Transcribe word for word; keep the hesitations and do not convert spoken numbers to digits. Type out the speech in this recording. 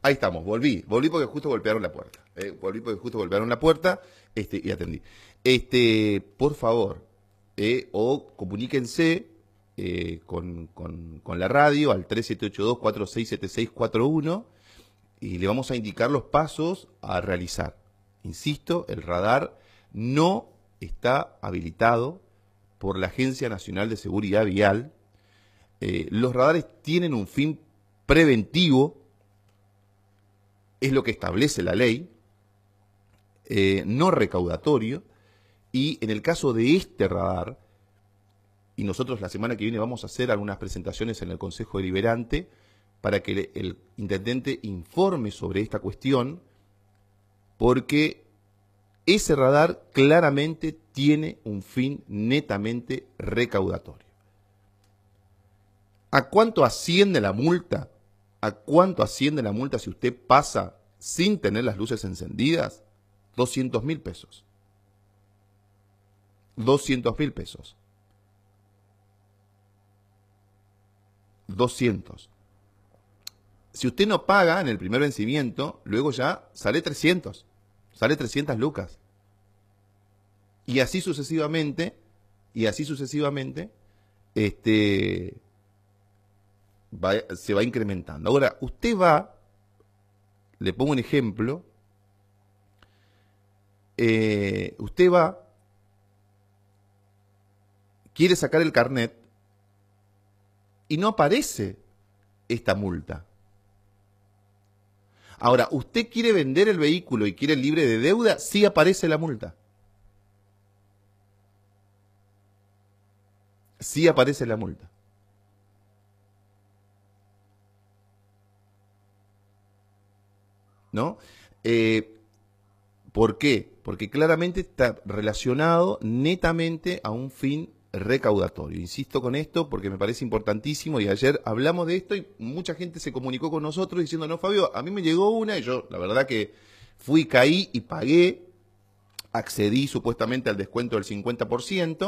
Ahí estamos, volví, volví porque justo golpearon la puerta. Eh, volví porque justo golpearon la puerta este, y atendí. Este, por favor, eh, o comuníquense eh, con, con, con la radio al tres siete ocho dos, cuatro seis siete seis cuatro uno y le vamos a indicar los pasos a realizar. Insisto, el radar no está habilitado por la Agencia Nacional de Seguridad Vial. Eh, los radares tienen un fin preventivo, es lo que establece la ley, eh, no recaudatorio, y en el caso de este radar, y nosotros la semana que viene vamos a hacer algunas presentaciones en el Consejo Deliberante para que el, el intendente informe sobre esta cuestión, porque ese radar claramente tiene un fin netamente recaudatorio. ¿A cuánto asciende la multa? ¿A cuánto asciende la multa si usted pasa sin tener las luces encendidas? doscientos mil pesos. doscientos mil pesos. doscientos. Si usted no paga en el primer vencimiento, luego ya sale trescientos. Sale trescientas lucas. Y así sucesivamente, y así sucesivamente, este... Va, se va incrementando. Ahora, usted va, le pongo un ejemplo, eh, usted va, quiere sacar el carnet y no aparece esta multa. Ahora, usted quiere vender el vehículo y quiere libre de deuda, sí aparece la multa. Sí aparece la multa. ¿No? Eh, ¿Por qué? Porque claramente está relacionado netamente a un fin recaudatorio. Insisto con esto porque me parece importantísimo y ayer hablamos de esto y mucha gente se comunicó con nosotros diciendo, no, Fabio, a mí me llegó una y yo la verdad que fui, caí y pagué, accedí supuestamente al descuento del cincuenta por ciento.